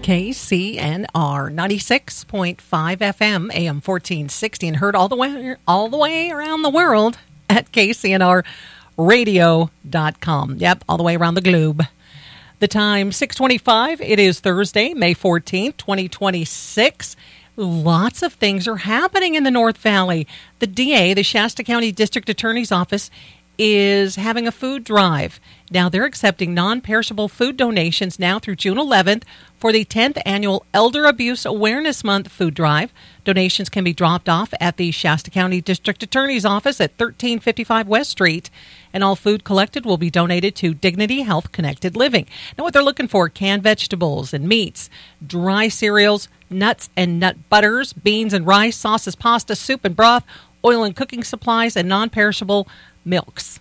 KCNR 96.5 FM, AM 1460, and heard all the way around the world at KCNRradio.com. Yep, all the way around the globe. The time 6:25. It is Thursday, May 14th, 2026. Lots of things are happening in the North Valley. The DA, the Shasta County District Attorney's Office, is having a food drive. Now they're accepting non-perishable food donations now through June 11th for the 10th annual Elder Abuse Awareness Month food drive. Donations can be dropped off at the Shasta County District Attorney's Office at 1355 West Street, and all food collected will be donated to Dignity Health Connected Living. Now what they're looking for: canned vegetables and meats, dry cereals, nuts and nut butters, beans and rice, sauces, pasta, soup and broth, oil and cooking supplies, and non-perishable milks.